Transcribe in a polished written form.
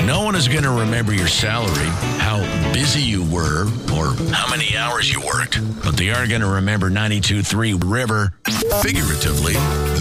No one is going to remember your salary, how busy you were, or how many hours you worked. But they are going to remember 92.3 River. Figuratively,